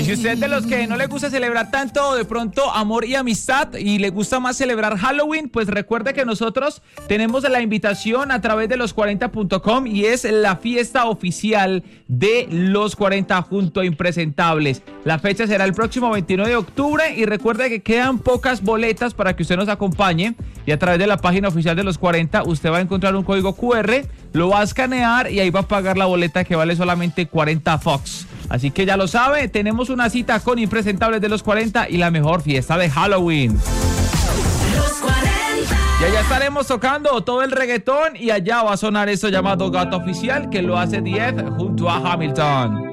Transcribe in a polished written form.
si usted es de los que no le gusta celebrar tanto de pronto amor y amistad y le gusta más celebrar Halloween, pues recuerde que nosotros tenemos la invitación a través de los40.com y es la fiesta oficial de Los 40 junto a Impresentables. La fecha será el próximo 29 de octubre y recuerde que quedan pocas boletas para que usted nos acompañe y a través de la página oficial de Los 40 usted va a encontrar un código QR, lo va a escanear y ahí va a pagar la boleta que vale solamente 40 Fox. Así que ya lo sabe, tenemos una cita con Impresentables de Los 40 y la mejor fiesta de Halloween. Los 40. Y allá estaremos tocando todo el reggaetón y allá va a sonar eso llamado Gato Oficial que lo hace Diez junto a Hamilton.